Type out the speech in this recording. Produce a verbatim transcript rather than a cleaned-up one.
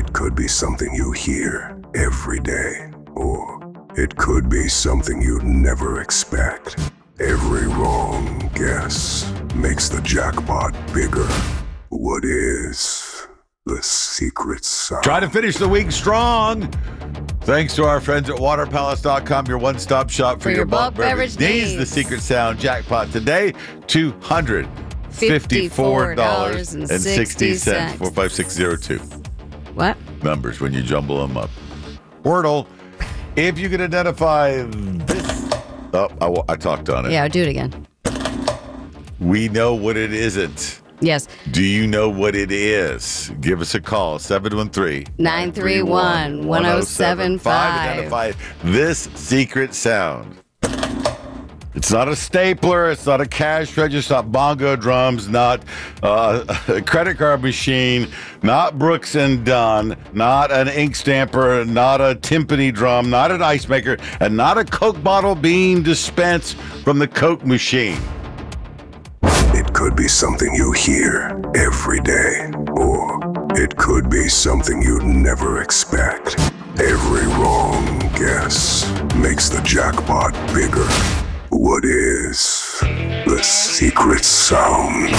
It could be something you hear every day, or it could be something you'd never expect. Every wrong guess makes the jackpot bigger. What is the secret sound? Try to finish the week strong. Thanks to our friends at water palace dot com, your one-stop shop for, For your, your bulk bulk beverage beverage needs. The needs. secret sound jackpot today, two hundred fifty-four dollars and sixty cents. four five six zero two. What? Numbers when you jumble them up. Wordle, if you can identify this. Oh, I, I talked on it. Yeah, do it again. We know what it isn't. Yes. Do you know what it is? Give us a call, seven one three, nine three one, one oh seven five. Identify this secret sound. It's not a stapler. It's not a cash register. It's not bongo drums. Not uh, a credit card machine. Not Brooks and Dunn. Not an ink stamper. Not a timpani drum. Not an ice maker. And not a Coke bottle being dispensed from the Coke machine. It could be something you hear every day, or it could be something you'd never expect. Every wrong guess makes the jackpot bigger. What is the secret sound?